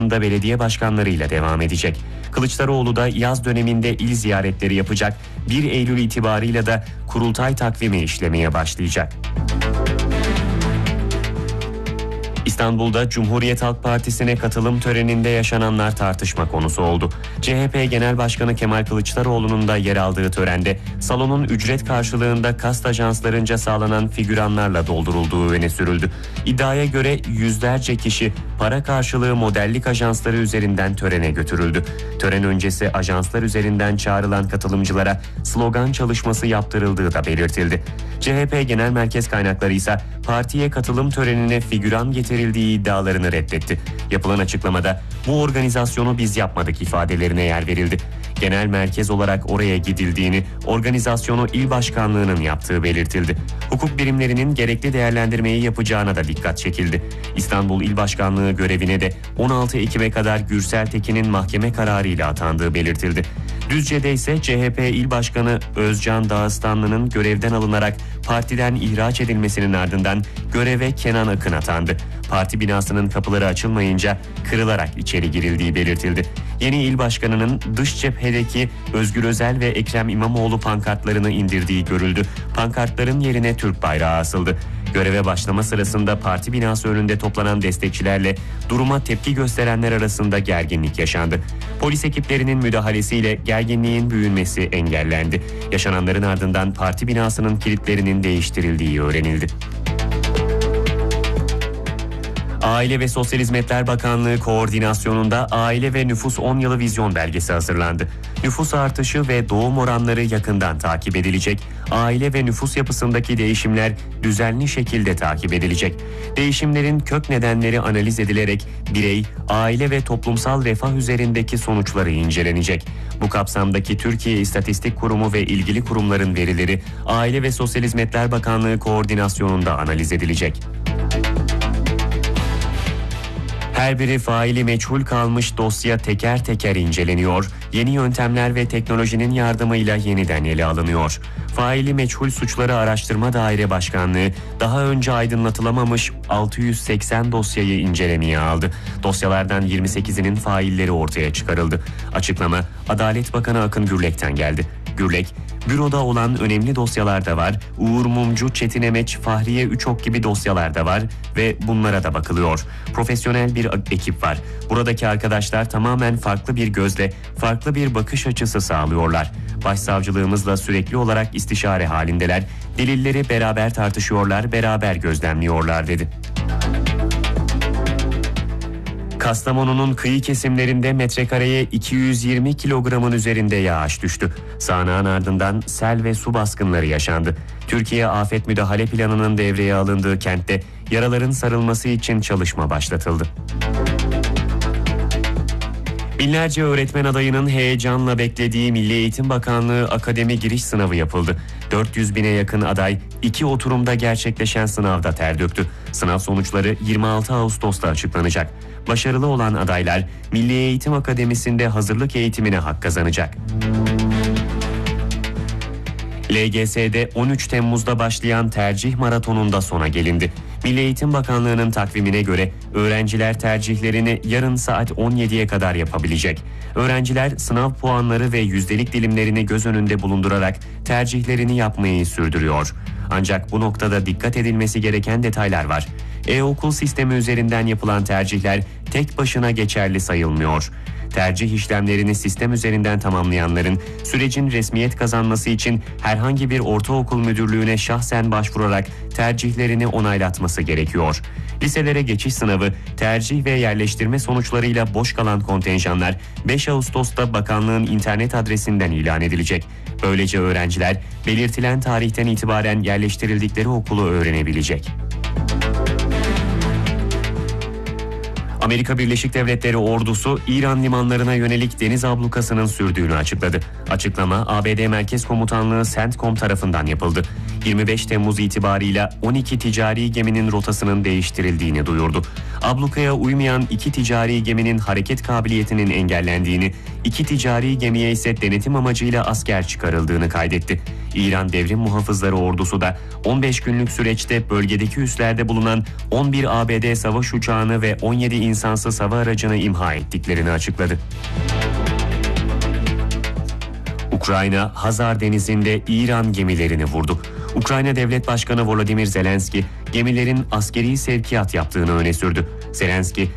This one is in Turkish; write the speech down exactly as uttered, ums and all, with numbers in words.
da belediye başkanlarıyla devam edecek. Kılıçdaroğlu da yaz döneminde il ziyaretleri yapacak. bir Eylül itibarıyla da kurultay takvimi işlemeye başlayacak. İstanbul'da Cumhuriyet Halk Partisi'ne katılım töreninde yaşananlar tartışma konusu oldu. C H P Genel Başkanı Kemal Kılıçdaroğlu'nun da yer aldığı törende salonun ücret karşılığında kast ajanslarınca sağlanan figüranlarla doldurulduğu öne sürüldü. İddiaya göre yüzlerce kişi para karşılığı modellik ajansları üzerinden törene götürüldü. Tören öncesi ajanslar üzerinden çağrılan katılımcılara slogan çalışması yaptırıldığı da belirtildi. C H P Genel Merkez kaynakları ise partiye katılım törenine figüran getirildiği iddialarını reddetti. Yapılan açıklamada bu organizasyonu biz yapmadık ifadelerine yer verildi. Genel merkez olarak oraya gidildiğini, organizasyonu il başkanlığının yaptığı belirtildi. Hukuk birimlerinin gerekli değerlendirmeyi yapacağına da dikkat çekildi. İstanbul İl Başkanlığı görevine de on altı Ekim'e kadar Gürsel Tekin'in mahkeme kararıyla atandığı belirtildi. Düzce'de ise C H P İl Başkanı Özcan Dağıstanlı'nın görevden alınarak partiden ihraç edilmesinin ardından göreve Kenan Akın atandı. Parti binasının kapıları açılmayınca kırılarak içeri girildiği belirtildi. Yeni il başkanının dış cephedeki Özgür Özel ve Ekrem İmamoğlu pankartlarını indirdiği görüldü. Pankartların yerine Türk bayrağı asıldı. Göreve başlama sırasında parti binası önünde toplanan destekçilerle duruma tepki gösterenler arasında gerginlik yaşandı. Polis ekiplerinin müdahalesiyle gerginliğin büyümesi engellendi. Yaşananların ardından parti binasının kilitlerinin değiştirildiği öğrenildi. Aile ve Sosyal Hizmetler Bakanlığı koordinasyonunda Aile ve Nüfus on yılı vizyon belgesi hazırlandı. Nüfus artışı ve doğum oranları yakından takip edilecek. Aile ve nüfus yapısındaki değişimler düzenli şekilde takip edilecek. Değişimlerin kök nedenleri analiz edilerek birey, aile ve toplumsal refah üzerindeki sonuçları incelenecek. Bu kapsamdaki Türkiye İstatistik Kurumu ve ilgili kurumların verileri Aile ve Sosyal Hizmetler Bakanlığı koordinasyonunda analiz edilecek. Her biri faili meçhul kalmış dosya teker teker inceleniyor, yeni yöntemler ve teknolojinin yardımıyla yeniden ele alınıyor. Faili meçhul suçları araştırma daire başkanlığı daha önce aydınlatılamamış altı yüz seksen dosyayı incelemeye aldı. Dosyalardan yirmi sekizinin failleri ortaya çıkarıldı. Açıklama Adalet Bakanı Akın Gürlek'ten geldi. Gürlek, büroda olan önemli dosyalar da var, Uğur Mumcu, Çetin Emeç, Fahriye Üçok gibi dosyalar da var ve bunlara da bakılıyor. Profesyonel bir ekip var. Buradaki arkadaşlar tamamen farklı bir gözle, farklı bir bakış açısı sağlıyorlar. Başsavcılığımızla sürekli olarak istişare halindeler, delilleri beraber tartışıyorlar, beraber gözlemliyorlar dedi. Kastamonu'nun kıyı kesimlerinde metrekareye iki yüz yirmi kilogramın üzerinde yağış düştü. Sağanağın ardından sel ve su baskınları yaşandı. Türkiye Afet Müdahale Planı'nın devreye alındığı kentte yaraların sarılması için çalışma başlatıldı. Binlerce öğretmen adayının heyecanla beklediği Milli Eğitim Bakanlığı akademi giriş sınavı yapıldı. dört yüz bine yakın aday iki oturumda gerçekleşen sınavda ter döktü. Sınav sonuçları yirmi altı Ağustos'ta açıklanacak. Başarılı olan adaylar Milli Eğitim Akademisi'nde hazırlık eğitimine hak kazanacak. L G S'de on üç Temmuz'da başlayan tercih maratonunda sona gelindi. Milli Eğitim Bakanlığı'nın takvimine göre öğrenciler tercihlerini yarın saat on yediye kadar yapabilecek. Öğrenciler sınav puanları ve yüzdelik dilimlerini göz önünde bulundurarak tercihlerini yapmayı sürdürüyor. Ancak bu noktada dikkat edilmesi gereken detaylar var. E-okul sistemi üzerinden yapılan tercihler tek başına geçerli sayılmıyor. Tercih işlemlerini sistem üzerinden tamamlayanların sürecin resmiyet kazanması için herhangi bir ortaokul müdürlüğüne şahsen başvurarak tercihlerini onaylatması gerekiyor. Liselere geçiş sınavı, tercih ve yerleştirme sonuçlarıyla boş kalan kontenjanlar beş Ağustos'ta bakanlığın internet adresinden ilan edilecek. Böylece öğrenciler belirtilen tarihten itibaren yerleştirildikleri okulu öğrenebilecek. Amerika Birleşik Devletleri ordusu İran limanlarına yönelik deniz ablukasının sürdüğünü açıkladı. Açıklama A B D Merkez Komutanlığı CENTCOM tarafından yapıldı. yirmi beş Temmuz itibarıyla on iki ticari geminin rotasının değiştirildiğini duyurdu. Ablukaya uymayan iki ticari geminin hareket kabiliyetinin engellendiğini, iki ticari gemiye ise denetim amacıyla asker çıkarıldığını kaydetti. İran Devrim Muhafızları Ordusu da on beş günlük süreçte bölgedeki üslerde bulunan on bir A B D savaş uçağını ve on yedi insansız hava aracını imha ettiklerini açıkladı. Ukrayna, Hazar Denizi'nde İran gemilerini vurdu. Ukrayna Devlet Başkanı Volodymyr Zelenski, gemilerin askeri sevkiyat yaptığını öne sürdü. Zelenski,